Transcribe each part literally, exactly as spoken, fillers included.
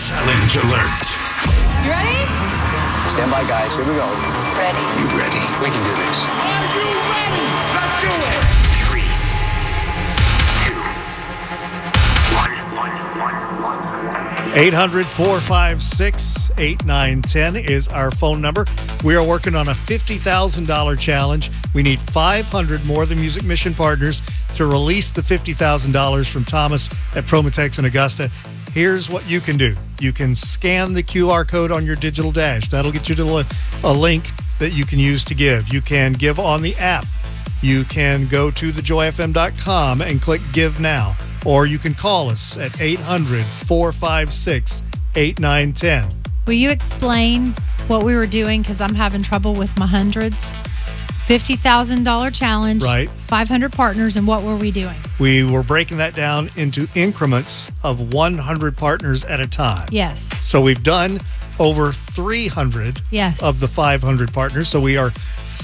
Challenge alert. You ready? Stand by, guys. Here we go. Ready. You ready? We can do this. Are you ready? Let's do it. Three, two, one, one, one, one. eight hundred, four five six, eight nine one zero is our phone number. We are working on a fifty thousand dollars challenge. We need five hundred more than Music Mission partners to release the fifty thousand dollars from Thomas at Promotex in Augusta. Here's what you can do. You can scan the Q R code on your digital dash. That'll get you to a link that you can use to give. You can give on the app. You can go to the joy f m dot com and click Give Now. Or you can call us at eight hundred, four five six, eight nine one zero. Will you explain what we were doing? Because I'm having trouble with my hundreds. fifty thousand dollars challenge. Right. five hundred partners. And what were we doing? We were breaking that down into increments of one hundred partners at a time. Yes. So we've done over three hundred Yes. of the five hundred partners. So we are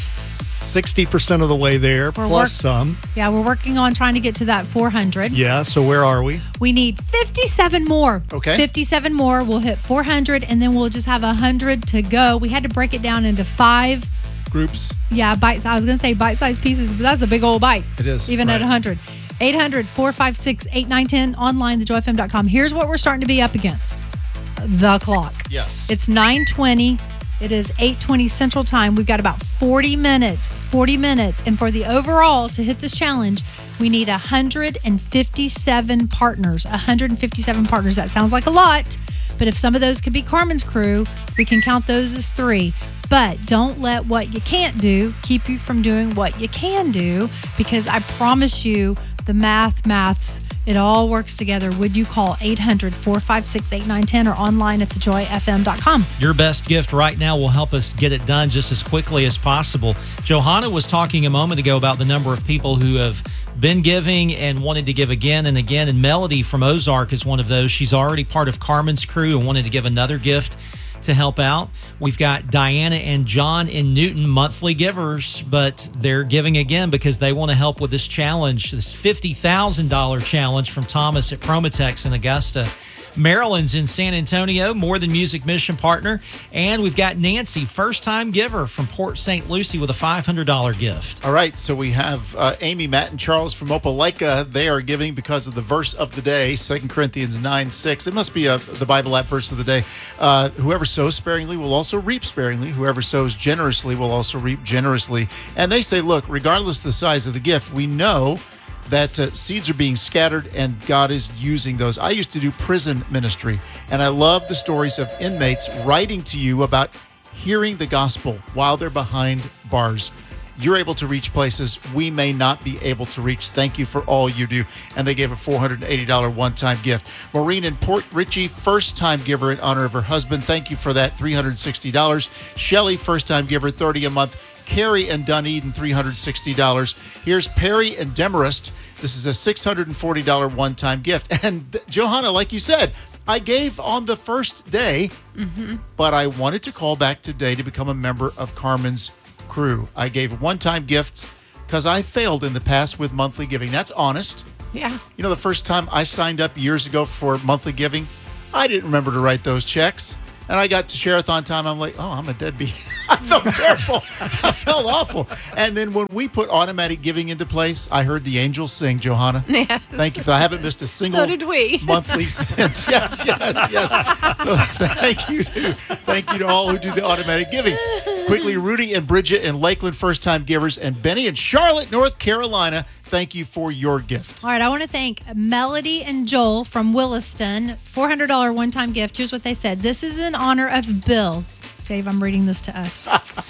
sixty percent of the way there, We're plus work- some. Yeah, we're working on trying to get to that four hundred. Yeah, so where are we? We need fifty-seven more. Okay. fifty-seven more. We'll hit four hundred, and then we'll just have one hundred to go. We had to break it down into five. Groups. Yeah, bites. I was going to say bite-sized pieces, but that's a big old bite. It is, Even right. at one hundred. eight hundred, four five six, eight nine one zero. Online, the joy f m dot com. Here's what we're starting to be up against. The clock. Yes. It's nine twenty. It is eight twenty Central Time. We've got about forty minutes. forty minutes. And for the overall, to hit this challenge, we need one hundred fifty-seven partners. one hundred fifty-seven partners. That sounds like a lot, but if some of those could be Carmen's crew, we can count those as three. But don't let what you can't do keep you from doing what you can do, because I promise you, the math, maths, it all works together. Would you call eight hundred, four five six, eight nine one zero or online at the joy f m dot com? Your best gift right now will help us get it done just as quickly as possible. Johanna was talking a moment ago about the number of people who have been giving and wanted to give again and again, and Melody from Ozark is one of those. She's already part of Carmen's crew and wanted to give another gift to help out. We've got Diana and John in Newton, monthly givers, but they're giving again because they want to help with this challenge, this fifty thousand dollars challenge from Thomas at Promotex in Augusta. Marilyn's in San Antonio, More Than Music Mission partner. And we've got Nancy, first-time giver from Port Saint Lucie with a five hundred dollars gift. All right, so we have uh, Amy, Matt, and Charles from Opelika. They are giving because of the verse of the day, Second Corinthians nine six. It must be a, the Bible app verse of the day. Uh, whoever sows sparingly will also reap sparingly. Whoever sows generously will also reap generously. And they say, look, regardless of the size of the gift, we know that uh, seeds are being scattered and God is using those. I used to do prison ministry, and I love the stories of inmates writing to you about hearing the gospel while they're behind bars. You're able to reach places we may not be able to reach. Thank you for all you do. And they gave a four hundred eighty dollars one-time gift. Maureen in Port Richey, first-time giver in honor of her husband. Thank you for that, three hundred sixty dollars. Shelley, first-time giver, thirty dollars a month. Carrie and Dunedin, three hundred sixty dollars. Here's Perry and Demarest. This is a six hundred forty dollars one-time gift. And Johanna, like you said, I gave on the first day, mm-hmm. but I wanted to call back today to become a member of Carmen's crew. I gave one-time gifts because I failed in the past with monthly giving. That's honest. Yeah. You know, the first time I signed up years ago for monthly giving, I didn't remember to write those checks. And I got to Share-a-thon time. I'm like, oh, I'm a deadbeat. I felt terrible. I felt awful. And then when we put automatic giving into place, I heard the angels sing, Johanna. Yes. Thank you for that. I haven't missed a single So did we. monthly since. Yes, yes, yes. So thank you to thank you to all who do the automatic giving. Quickly, Rudy and Bridget in Lakeland, first-time givers, and Benny in Charlotte, North Carolina, thank you for your gift. All right, I want to thank Melody and Joel from Williston, four hundred dollars one-time gift. Here's what they said. This is in honor of Bill. Dave, I'm reading this to us.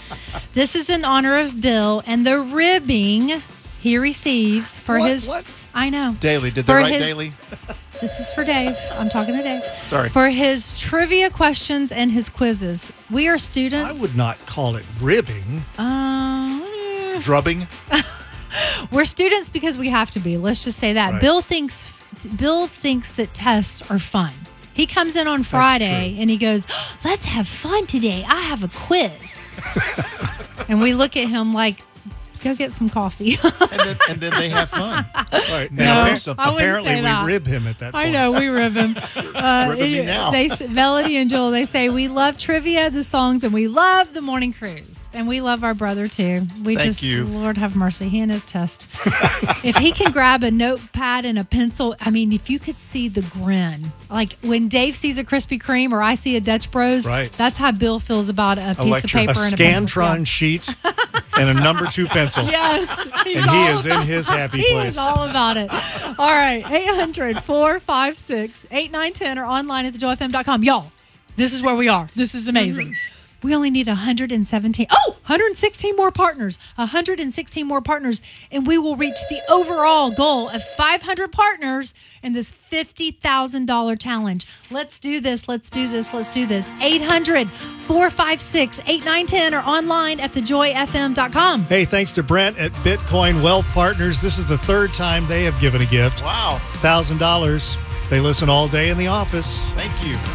This is in honor of Bill and the ribbing he receives for What? his... What? I know. Daily. Did they For write his- daily? This is for Dave. I'm talking to Dave. Sorry. For his trivia questions and his quizzes. We are students. I would not call it ribbing. Um, Drubbing? we're students because we have to be. Let's just say that. Right. Bill thinks Bill thinks that tests are fun. He comes in on Friday true. and he goes, let's have fun today. I have a quiz. And we look at him like, go get some coffee. and, then, and then they have fun. All right. No, Now, I wouldn't apparently, say that. we rib him at that point. I know we rib him. Uh, Ribbing me now. They, Melody and Joel, they say we love trivia, the songs, and we love the morning cruise, and we love our brother too. We Thank just, you. Lord have mercy, he and his test. If he can grab a notepad and a pencil, I mean, if you could see the grin, like when Dave sees a Krispy Kreme or I see a Dutch Bros, Right. that's how Bill feels about a piece Electric. of paper A and a pencil. Scantron sheet and a number two pencil. Yes. he's And he all is in his happy He place. is all about it. All right. eight hundred, four five six, eight nine one zero or online at the joy f m dot com. Y'all, this is where we are. This is amazing. We only need one hundred seventeen. Oh, one hundred sixteen more partners. one hundred sixteen more partners. And we will reach the overall goal of five hundred partners in this fifty thousand dollars challenge. Let's do this. Let's do this. Let's do this. eight hundred, four five six, eight nine one zero or online at the joy f m dot com. Hey, thanks to Brent at Bitcoin Wealth Partners. This is the third time they have given a gift. Wow. one thousand dollars. They listen all day in the office. Thank you.